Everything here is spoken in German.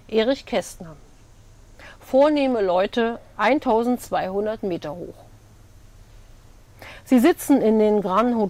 Erich Kästner. Vornehme Leute 1200 Meter hoch. Sie sitzen in den Grand